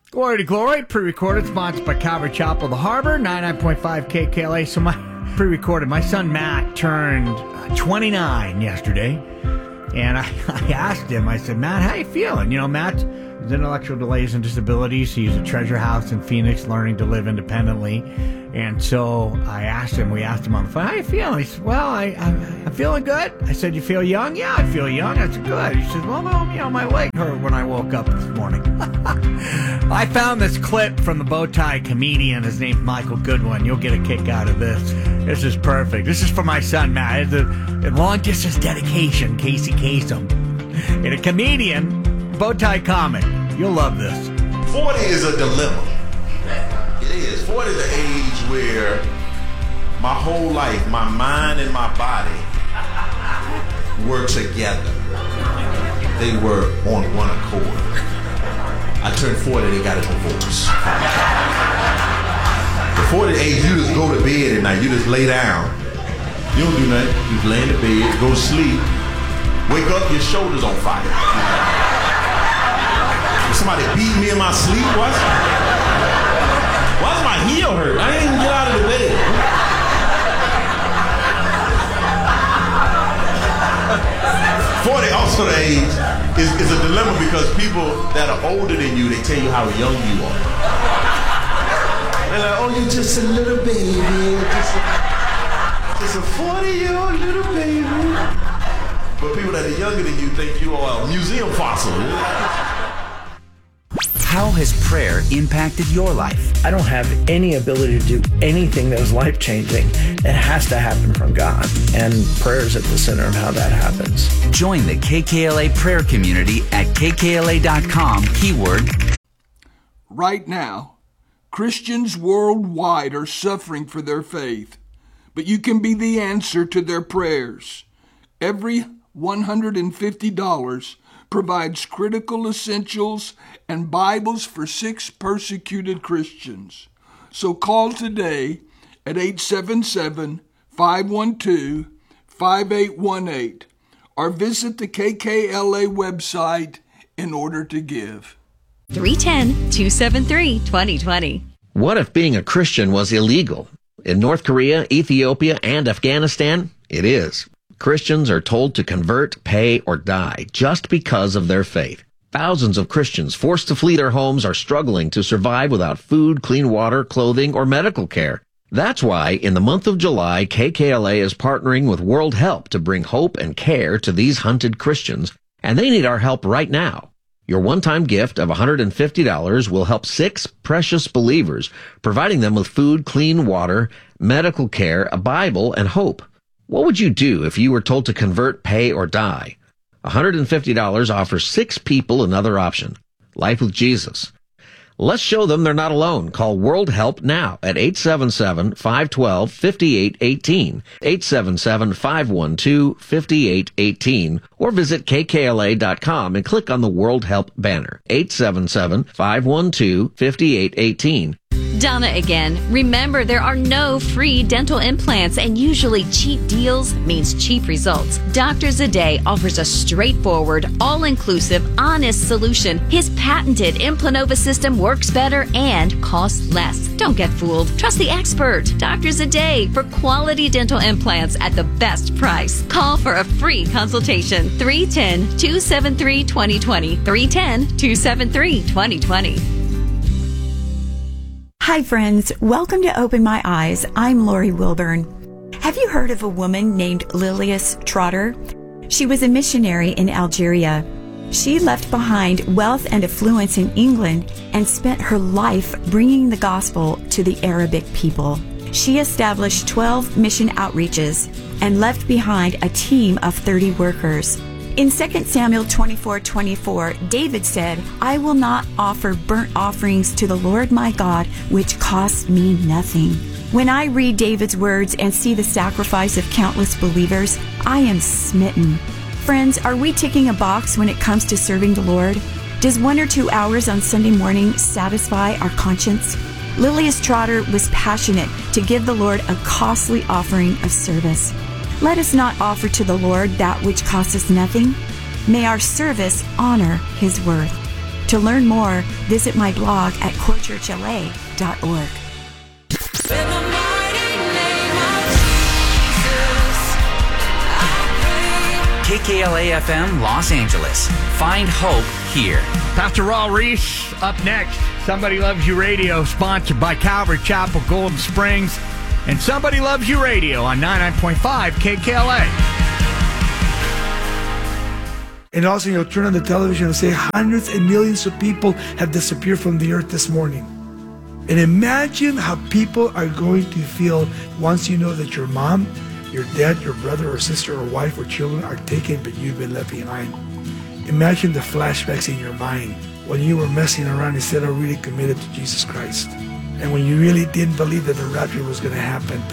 Glory to Glory, pre-recorded, sponsored by Calvary Chapel of the Harbor, 99.5 KKLA. So my pre-recorded, my son Matt turned 29 yesterday, and I asked him, I said, Matt, how you feeling? You know, Matt has intellectual delays and disabilities. He's a treasure house in Phoenix, learning to live independently. And so we asked him on the phone, how you feeling? He said, well, I'm feeling good. I said, you feel young? Yeah, I feel young. I said, good. He said, well, you know, my leg hurt when I woke up this morning. I found this clip from the Bowtie comedian. His name's Michael Goodwin. You'll get a kick out of this. This is perfect. This is for my son, Matt. It's a long-distance dedication, Casey Kasem. And a comedian, Bowtie comic. You'll love this. 40 is a dilemma. It is. 40 is the age where my whole life, my mind and my body were together. They were on one accord. I turned 40, they got a divorce. The 40 age, you just go to bed at night, you just lay down. You don't do nothing, you just lay in the bed, go to sleep, wake up, your shoulders on fire. Somebody beat me in my sleep, why's my heel hurt? I didn't even get out of the bed. 40 also the age is a dilemma because people that are older than you, they tell you how young you are. They're like, oh, you're just a little baby, just a 40-year-old little baby. But people that are younger than you think you are a museum fossil. How has prayer impacted your life? I don't have any ability to do anything that is life-changing. It has to happen from God, and prayer is at the center of how that happens. Join the KKLA prayer community at kkla.com, keyword. Right now, Christians worldwide are suffering for their faith, but you can be the answer to their prayers. Every $150 provides critical essentials and Bibles for 6 persecuted Christians. So call today at 877-512-5818 or visit the KKLA website in order to give. 310-273-2020. What if being a Christian was illegal? In North Korea, Ethiopia, and Afghanistan, it is. Christians are told to convert, pay, or die just because of their faith. Thousands of Christians forced to flee their homes are struggling to survive without food, clean water, clothing, or medical care. That's why, in the month of July, KKLA is partnering with World Help to bring hope and care to these hunted Christians, and they need our help right now. Your one-time gift of $150 will help 6 precious believers, providing them with food, clean water, medical care, a Bible, and hope. What would you do if you were told to convert, pay, or die? $150 offers 6 people another option. Life with Jesus. Let's show them they're not alone. Call World Help now at 877-512-5818, 877-512-5818, or visit kkla.com and click on the World Help banner, 877-512-5818. Donna again. Remember, there are no free dental implants, and usually cheap deals means cheap results. Dr. Zade offers a straightforward, all-inclusive, honest solution. His patented Implanova system works better and costs less. Don't get fooled. Trust the expert, Dr. Zade, for quality dental implants at the best price. Call for a free consultation. 310-273-2020. 310-273-2020. Hi friends, welcome to Open My Eyes. I'm Lori Wilburn. Have you heard of a woman named Lilias Trotter? She was a missionary in Algeria. She left behind wealth and affluence in England and spent her life bringing the gospel to the Arabic people. She established 12 mission outreaches and left behind a team of 30 workers. In 2 Samuel 24:24, David said, I will not offer burnt offerings to the Lord my God, which cost me nothing. When I read David's words and see the sacrifice of countless believers, I am smitten. Friends, are we ticking a box when it comes to serving the Lord? Does 1 or 2 hours on Sunday morning satisfy our conscience? Lilias Trotter was passionate to give the Lord a costly offering of service. Let us not offer to the Lord that which costs us nothing. May our service honor His worth. To learn more, visit my blog at corechurchla.org. KKLA FM Los Angeles. Find hope here. Pastor Raul Reese up next. Somebody Loves You Radio, sponsored by Calvary Chapel, Golden Springs, and Somebody Loves You Radio on 99.5 KKLA. And also, you'll turn on the television and say hundreds and millions of people have disappeared from the earth this morning. And imagine how people are going to feel once you know that your mom, your dad, your brother or sister or wife or children are taken, but you've been left behind. Imagine the flashbacks in your mind when you were messing around instead of really committed to Jesus Christ. And when you really didn't believe that the rapture was going to happen.